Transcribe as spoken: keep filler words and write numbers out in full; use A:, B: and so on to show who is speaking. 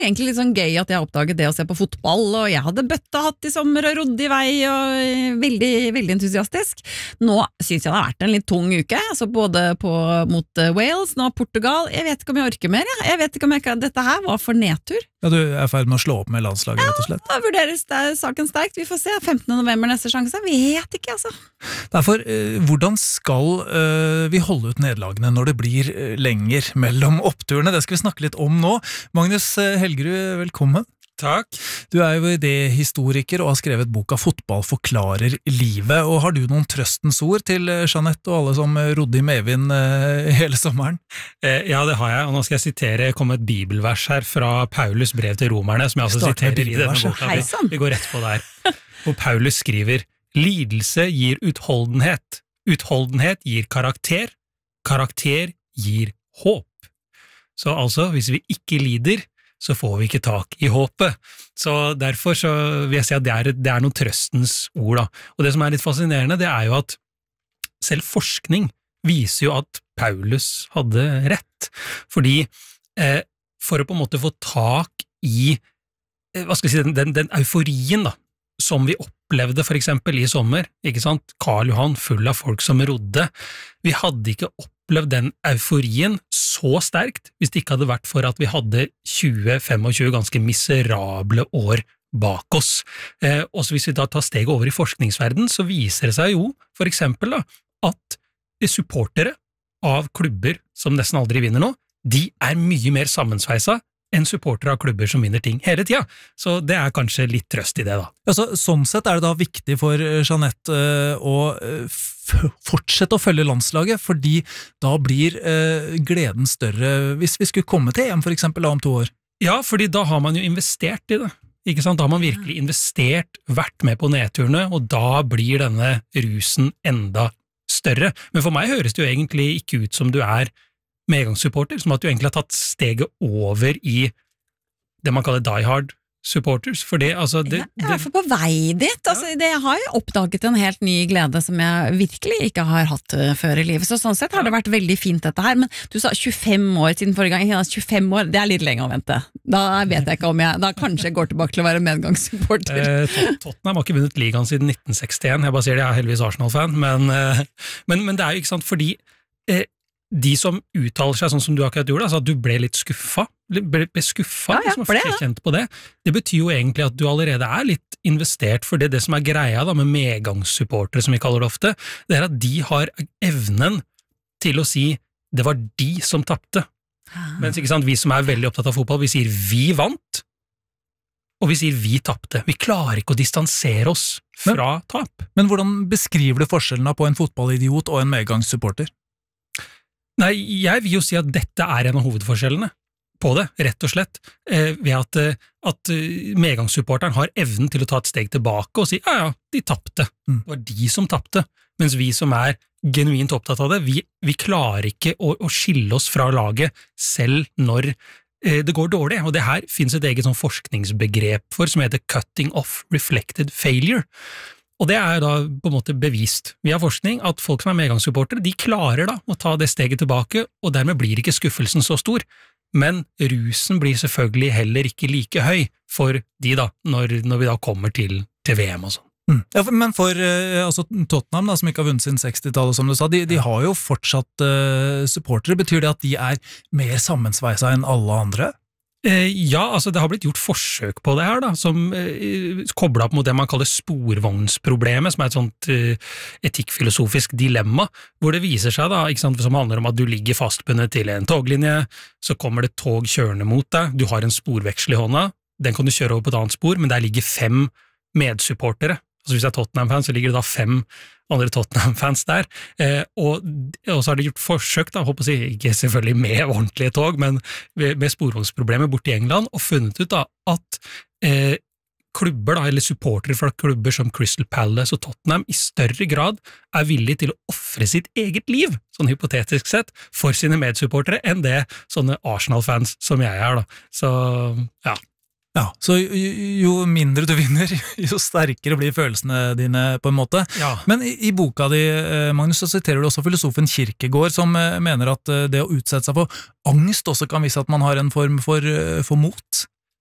A: egentlig litt sånn gøy at jeg oppdaget det å se på fotball, og jeg hadde bøttehatt i sommer og rodde i vei, og veldig, veldig entusiastisk. Nå synes jeg det har vært en litt tung uke, altså både på, mot Wales, nå Portugal. Jeg vet ikke om jeg orker mer, jeg, jeg vet ikke om jeg kan, dette her var for nedtur.
B: Ja, du er i ferd med å slå opp med landslaget, rett og slett.
A: Ja, da vurderes det saken sterkt. Vi får se. femtende november neste sjanse. Vi vet ikke, altså.
B: Derfor, eh, hvordan skal eh, vi holde ut nedlagene når det blir eh, lenger mellom oppturene? Det skal vi snakke litt om nå. Magnus eh, Helgerud, velkommen.
C: Takk.
B: Du er jo idéhistoriker og har skrevet boka Fotball forklarer livet. Og har du noen trøstens ord til Jeanette og alle som rodde i medvind eh, hele sommeren?
C: Eh, ja, det har jeg, og nå skal jeg sitere, komme et bibelvers her fra Paulus brev til romerne, som jeg altså
B: Start med
C: siterer i denne
B: bibelverset.
C: boka.
A: Hei,
C: Vi,
A: sann.
C: vi går rett på der. Og Paulus skriver, lidelse gir utholdenhet, utholdenhet gir karakter, karakter gir håp. Så altså, hvis vi ikke lider, så får vi ikke tak i håpet. Så derfor så vil jeg si at det er, det er noen trøstens ord da. Og det som er litt fascinerende, det er jo at selv forskning viser jo at Paulus hadde rett. Fordi eh, for å på en måte få tak i eh, hva skal jeg si, den, den, den euforien da, som vi opplevde for eksempel i sommer, ikke sant? Karl Johan full av folk som rodde. Vi hadde ikke opplevd den euforien så sterkt hvis det ikke hadde vært for at vi hadde tjue til tjuefem ganske miserable år bak oss. Eh, også hvis vi da tar steget over i forskningsverden, så viser det seg jo for eksempel da, at supportere av klubber som nesten aldri vinner nå, de er mye mer sammensveisa enn supportere av klubber som vinner ting hele tida. Så det er kanskje litt trøst i det da.
B: Ja, så, sånn sett er det da viktig for Jeanette eh, å eh, f fortsette å følge landslaget, fordi da blir eh, gleden større hvis vi skulle komme til E M for eksempel om to år.
C: Ja, fordi da har man jo investert i det. Ikke sant? Da har man virkelig investert, vært med på nedturene, og da blir denne rusen enda større. Men for meg høres det jo egentlig ikke ut som du er medgangssupporter, som at du egentlig har tatt steget over i det man kaller die hard supporters, for det, altså det,
A: Jeg er i hvert fall på vei dit, altså, det, jeg har jo oppdaget en helt ny glede som jeg virkelig ikke har hatt uh, før i livet, så sånn sett har det vært veldig fint dette her, men du sa tjuefem år siden forrige gang, altså, tjuefem år, det er litt lenge å vente, da vet jeg ikke om jeg, da kanskje jeg går tilbake til å være medgangssupporter.
C: Eh, Tottenham har ikke vunnet ligaen siden nitten sekstien, jeg bare sier det, jeg er heldigvis Arsenal-fan, men, eh, men, men det er jo ikke sant, fordi eh, de som uttaler seg sånn som du akkurat gjorde, altså at du ble litt skuffa, ble, ble skuffa,
A: Ja, ja,
C: liksom,
A: for det, ja.
C: kjent på det, det betyr jo egentlig at du allerede er litt investert, for det, det som er greia da med medgangssupportere, som vi kaller det ofte, det er at de har evnen til å si, det var de som tapte. Mens ikke sant, vi som er veldig opptatt av fotball, vi sier vi vant, og vi sier vi tapte. Vi klarer ikke å distansere oss fra
B: Men-
C: tap.
B: Men hvordan beskriver du forskjellen på en fotballidiot og en medgangssupporter?
C: Nei, jeg vil jo si at dette er en av hovedforskjellene på det, rett og slett, eh, ved at, eh, at eh, medgangssupporteren har evnen til å ta et steg tilbake og si, ja ja, de tapte,
B: Mm.
C: det var de som tapte, mens vi som er genuint opptatt av det, vi, vi klarer ikke å, å skille oss fra laget selv når eh, det går dårlig, og det her finnes et eget sånn forskningsbegrep for som heter cutting off reflected failure. Og det er da på en måte bevist via forskning at folk som er medgangssupportere, de klarer da å ta det steget tilbake, og dermed blir ikke skuffelsen så stor. Men rusen blir selvfølgelig heller ikke like høy for de da, når, når vi da kommer til, til V M og sånn.
B: Mm. Ja, for- men for eh, altså, Tottenham, da, som ikke har vunnet siden sekstitallet, som du sa, de, de har jo fortsatt eh, supportere. Betyr det at de er mer sammensveisa enn alle andre?
C: Eh, ja, altså det har blitt gjort forsøk på det her da, som eh, koblet opp mot det man kaller sporvognsproblemet, som er et sånt eh, etikkfilosofisk dilemma, hvor det viser seg da, ikke sant, som handler om at du ligger fastbundet til en toglinje, så kommer det tog kjørende mot deg, du har en sporveksel i hånda, den kan du kjøre over på et annet spor, men der ligger fem medsupportere. Altså hvis det er Tottenham-fans, så ligger det da fem andre Tottenham-fans der, eh, og, og så har de gjort forsøk, da, håper jeg, ikke selvfølgelig med ordentlige tog, men med, med sporvognsproblemer borte i England, og funnet ut da at eh, klubber, da, eller supportere fra klubber som Crystal Palace og Tottenham i større grad er villige til å offre sitt eget liv, sånn hypotetisk sett, for sine medsupportere, enn det sånne Arsenal-fans som jeg er da. Så, ja.
B: Ja, så jo, jo mindre du vinner, jo sterkere blir følelsene dine på en måte.
C: Ja.
B: Men i, i boka di, eh, Magnus, så siterer du også filosofen Kierkegaard, som eh, mener at eh, det å utsette seg for angst også kan vise at man har en form for, eh, for mot.